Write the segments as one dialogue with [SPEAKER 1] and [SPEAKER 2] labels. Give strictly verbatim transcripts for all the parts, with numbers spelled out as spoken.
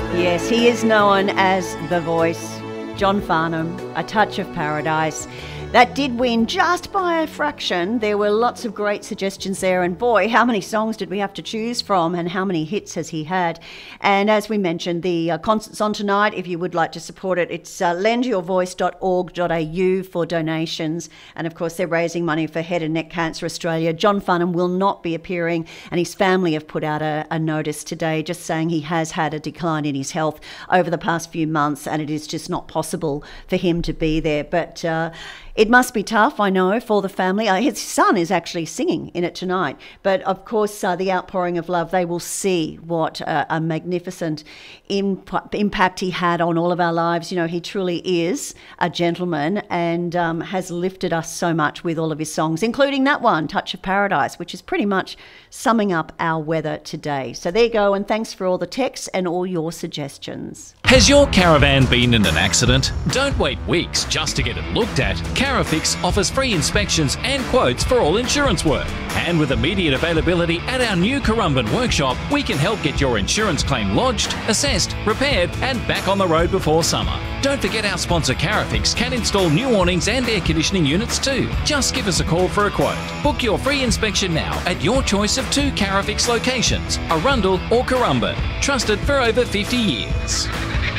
[SPEAKER 1] Yes, he is known as The Voice. John Farnham, A Touch of Paradise. That did win just by a fraction. There were lots of great suggestions there, and boy, how many songs did we have to choose from, and how many hits has he had? And as we mentioned, the uh, concert's on tonight. If you would like to support it, it's uh, lend your voice dot org dot a u for donations. And of course, they're raising money for Head and Neck Cancer Australia. John Farnham will not be appearing, and his family have put out a, a notice today just saying he has had a decline in his health over the past few months, and it is just not possible for him to be there. But uh, it must be tough, I know, for the family. Uh, his son is actually singing in it tonight. But of course, uh, the outpouring of love, they will see what uh, a magnificent imp- impact he had on all of our lives. You know, he truly is a gentleman, and um, has lifted us so much with all of his songs, including that one, Touch of Paradise, which is pretty much summing up our weather today. So there you go, and thanks for all the texts and all your suggestions.
[SPEAKER 2] Has your caravan been in an accident? Don't wait weeks just to get it looked at. Carafix offers free inspections and quotes for all insurance work. And with immediate availability at our new Currumbin workshop, we can help get your insurance claim lodged, assessed, repaired and back on the road before summer. Don't forget our sponsor Carafix can install new awnings and air conditioning units too. Just give us a call for a quote. Book your free inspection now at your choice of two Carafix locations, Arundel or Currumbin. Trusted for over fifty years.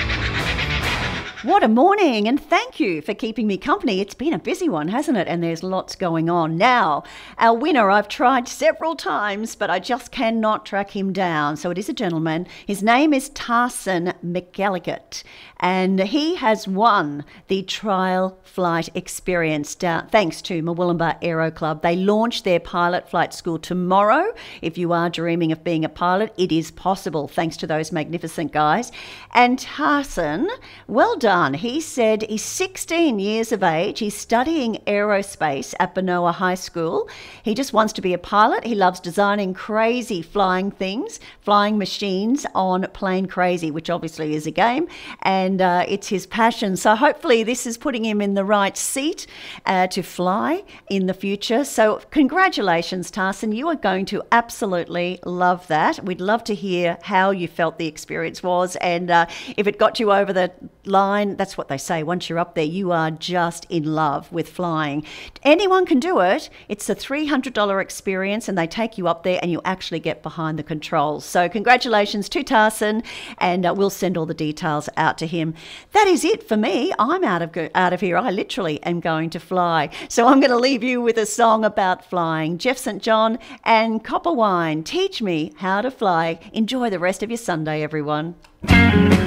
[SPEAKER 1] What a morning, and thank you for keeping me company. It's been a busy one, hasn't it? And there's lots going on. Now, our winner, I've tried several times, but I just cannot track him down. So it is a gentleman. His name is Tarson McElligott, and he has won the trial flight experience down, thanks to Murwillumbah Aero Club. They launch their pilot flight school tomorrow. If you are dreaming of being a pilot, it is possible, thanks to those magnificent guys. And Tarson, well done. He said he's sixteen years of age. He's studying aerospace at Benoa High School. He just wants to be a pilot. He loves designing crazy flying things, flying machines on Plane Crazy, which obviously is a game, and uh, it's his passion. So hopefully this is putting him in the right seat uh, to fly in the future. So congratulations, Tarson. You are going to absolutely love that. We'd love to hear how you felt the experience was, and uh, if it got you over the line. That's what they say. Once you're up there, you are just in love with flying. Anyone can do it. It's a three hundred dollars experience, and they take you up there and you actually get behind the controls. So congratulations to Tarson, and uh, we'll send all the details out to him. That is it for me. I'm out of go- out of here. I literally am going to fly. So I'm going to leave you with a song about flying. Jeff Saint John and Copper Wine. Teach me how to fly. Enjoy the rest of your Sunday, everyone.